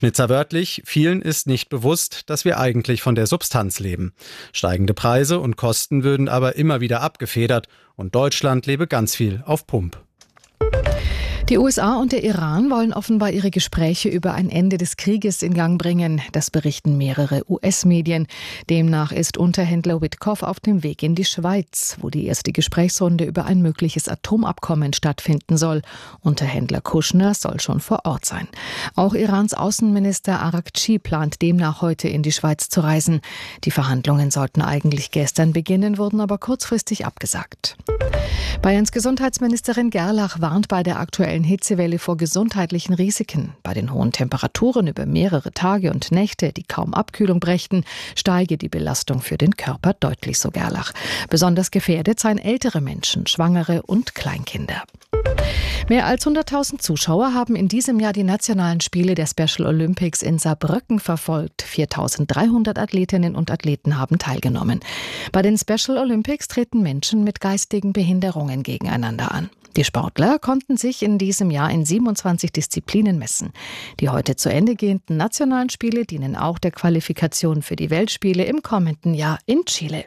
Nizza wörtlich: Vielen ist nicht bewusst, dass wir eigentlich von der Substanz leben. Steigende Preise und Kosten würden aber immer wieder abgefedert und Deutschland lebe ganz viel auf Pump. Die USA und der Iran wollen offenbar ihre Gespräche über ein Ende des Krieges in Gang bringen. Das berichten mehrere US-Medien. Demnach ist Unterhändler Witkoff auf dem Weg in die Schweiz, wo die erste Gesprächsrunde über ein mögliches Atomabkommen stattfinden soll. Unterhändler Kushner soll schon vor Ort sein. Auch Irans Außenminister Araghchi plant demnach heute in die Schweiz zu reisen. Die Verhandlungen sollten eigentlich gestern beginnen, wurden aber kurzfristig abgesagt. Bayerns Gesundheitsministerin Gerlach warnt bei der aktuellen Hitzewelle vor gesundheitlichen Risiken. Bei den hohen Temperaturen über mehrere Tage und Nächte, die kaum Abkühlung brächten, steige die Belastung für den Körper deutlich, so Gerlach. Besonders gefährdet seien ältere Menschen, Schwangere und Kleinkinder. Mehr als 100.000 Zuschauer haben in diesem Jahr die nationalen Spiele der Special Olympics in Saarbrücken verfolgt. 4.300 Athletinnen und Athleten haben teilgenommen. Bei den Special Olympics treten Menschen mit geistigen Behinderungen gegeneinander an. Die Sportler konnten sich in diesem Jahr in 27 Disziplinen messen. Die heute zu Ende gehenden nationalen Spiele dienen auch der Qualifikation für die Weltspiele im kommenden Jahr in Chile.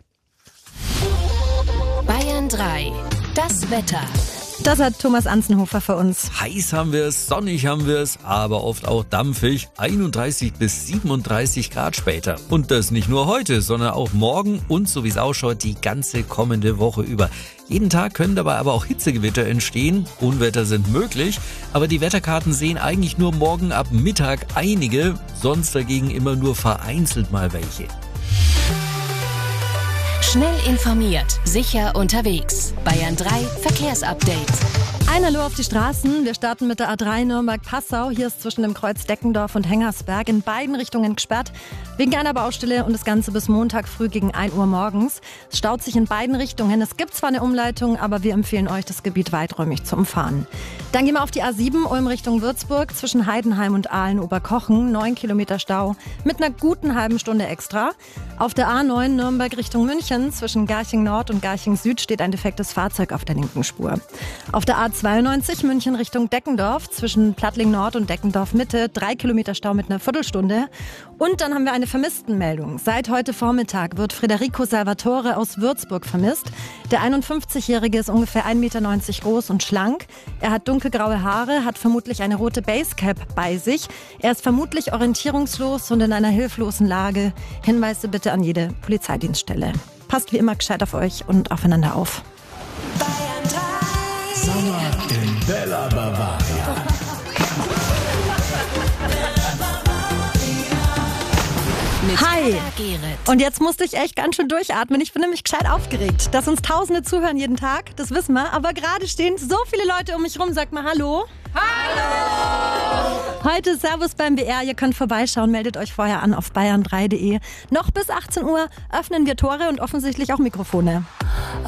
Bayern 3. Das Wetter. Das hat Thomas Anzenhofer für uns. Heiß haben wir es, sonnig haben wir es, aber oft auch dampfig. 31 bis 37 Grad später. Und das nicht nur heute, sondern auch morgen und, so wie es ausschaut, die ganze kommende Woche über. Jeden Tag können dabei aber auch Hitzegewitter entstehen. Unwetter sind möglich, aber die Wetterkarten sehen eigentlich nur morgen ab Mittag einige, sonst dagegen immer nur vereinzelt mal welche. Schnell informiert, sicher unterwegs. Bayern 3 Verkehrsupdate. Ein Hallo auf die Straßen. Wir starten mit der A3 Nürnberg-Passau. Hier ist zwischen dem Kreuz Deckendorf und Hengersberg in beiden Richtungen gesperrt. Wegen einer Baustelle und das Ganze bis Montag früh gegen 1 Uhr morgens. Es staut sich in beiden Richtungen. Es gibt zwar eine Umleitung, aber wir empfehlen euch, das Gebiet weiträumig zu umfahren. Dann gehen wir auf die A7 Ulm Richtung Würzburg zwischen Heidenheim und Aalen-Oberkochen. 9 Kilometer Stau mit einer guten halben Stunde extra. Auf der A9 Nürnberg Richtung München zwischen Garching Nord und Garching Süd steht ein defektes Fahrzeug auf der linken Spur. Auf der A92 München Richtung Deckendorf zwischen Plattling Nord und Deckendorf Mitte 3 Kilometer Stau mit einer Viertelstunde. Und dann haben wir eine Vermisstenmeldung. Seit heute Vormittag wird Federico Salvatore aus Würzburg vermisst. Der 51-Jährige ist ungefähr 1,90 Meter groß und schlank. Er hat dunkelgraue Haare, hat vermutlich eine rote Basecap bei sich. Er ist vermutlich orientierungslos und in einer hilflosen Lage. Hinweise bitte an jede Polizeidienststelle. Passt wie immer gescheit auf euch und aufeinander auf. Sommer in Bella Bavaria. Hi! Und jetzt musste ich echt ganz schön durchatmen. Ich bin nämlich gescheit aufgeregt. Dass uns Tausende zuhören jeden Tag, das wissen wir. Aber gerade stehen so viele Leute um mich rum. Sagt mal Hallo. Hallo! Heute Servus beim BR. Ihr könnt vorbeischauen. Meldet euch vorher an auf bayern3.de. Noch bis 18 Uhr öffnen wir Tore und offensichtlich auch Mikrofone.